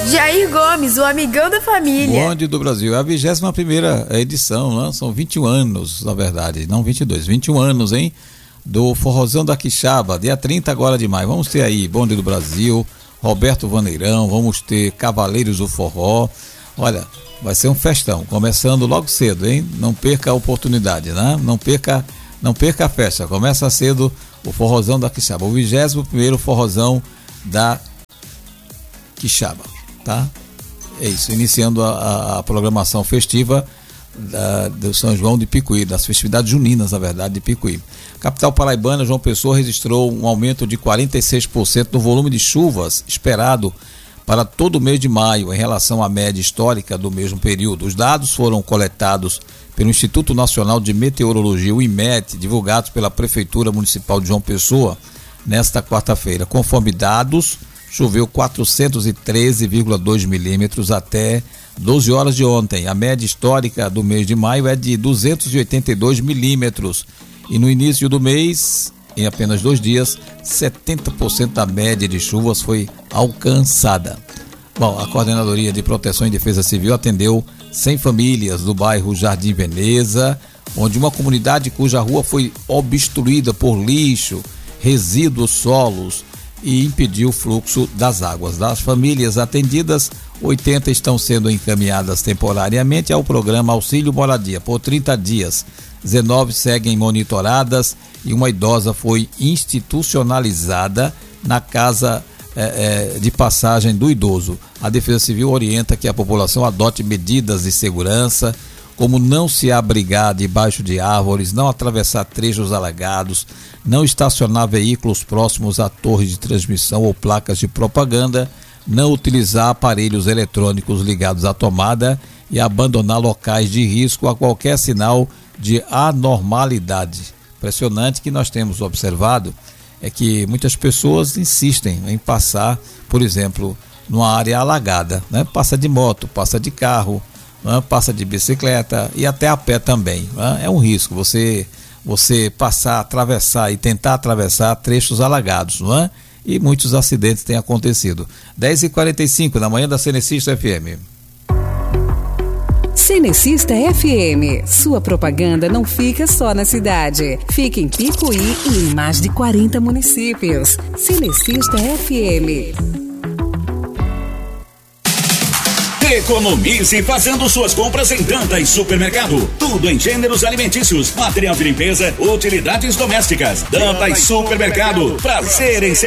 Jair Gomes, o amigão da família. Bonde do Brasil, é a 21ª edição, né? São 21 anos, na verdade, não 22, 21 anos, hein? Do Forrozão da Quixaba, dia 30 agora de maio. Vamos ter aí Bonde do Brasil, Roberto Vaneirão, vamos ter Cavaleiros do Forró. Olha, vai ser um festão, começando logo cedo, hein? Não perca a oportunidade, né? Não perca a festa. Começa cedo o Forrozão da Quixaba, o 21º Forrozão da Quixaba, tá? É isso, iniciando a programação festiva do São João de Picuí, das festividades juninas, na verdade, de Picuí. Capital paraibana, João Pessoa registrou um aumento de 46% no volume de chuvas esperado para todo o mês de maio, em relação à média histórica do mesmo período. Os dados foram coletados pelo Instituto Nacional de Meteorologia, o IMET, divulgados pela Prefeitura Municipal de João Pessoa, nesta quarta-feira. Conforme dados, choveu 413,2 milímetros até 12 horas de ontem. A média histórica do mês de maio é de 282 milímetros. E no início do mês, em apenas 2 dias, 70% da média de chuvas foi alcançada. Bom, a Coordenadoria de Proteção e Defesa Civil atendeu 100 famílias do bairro Jardim Veneza, onde uma comunidade cuja rua foi obstruída por lixo, resíduos, solos e impediu o fluxo das águas. Das famílias atendidas, 80 estão sendo encaminhadas temporariamente ao programa Auxílio Moradia por 30 dias. 19 seguem monitoradas e uma idosa foi institucionalizada na casa de passagem do idoso. A Defesa Civil orienta que a população adote medidas de segurança, como não se abrigar debaixo de árvores, não atravessar trechos alagados, não estacionar veículos próximos a torres de transmissão ou placas de propaganda, não utilizar aparelhos eletrônicos ligados à tomada e abandonar locais de risco a qualquer sinal de anormalidade. Impressionante que nós temos observado é que muitas pessoas insistem em passar, por exemplo, numa área alagada, né? Passa de moto, passa de carro, passa de bicicleta e até a pé também. É um risco você passar, atravessar e tentar atravessar trechos alagados, não é? E muitos acidentes têm acontecido. 10h45 na manhã da Cenecista FM. Cenecista FM, sua propaganda não fica só na cidade, fica em Picuí e em mais de 40 municípios. Cenecista FM. Economize fazendo suas compras em Dantas Supermercado. Tudo em gêneros alimentícios, material de limpeza, utilidades domésticas. Dantas Supermercado. Prazer em ser